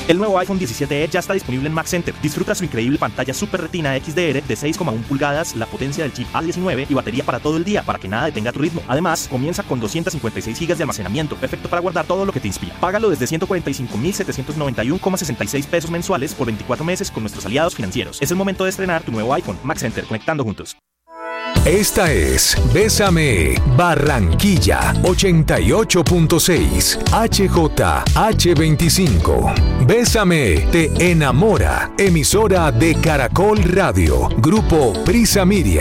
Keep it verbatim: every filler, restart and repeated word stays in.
El nuevo iPhone diecisiete e ya está disponible en Mac Center. Disfruta su increíble pantalla Super Retina X D R de seis coma uno pulgadas, la potencia del chip A diecinueve y batería para todo el día para que nada detenga tu ritmo. Además, comienza con doscientos cincuenta y seis gigas de almacenamiento, perfecto para guardar todo lo que te inspira. Págalo desde ciento cuarenta y cinco mil setecientos noventa y uno coma sesenta y seis pesos mensuales por veinticuatro meses con nuestros aliados financieros. Es el momento de estrenar tu nuevo iPhone. Mac Center, conectando juntos. Esta es Bésame Barranquilla ochenta y ocho punto seis H J H veinticinco. Bésame te enamora. Emisora de Caracol Radio. Grupo Prisa Media.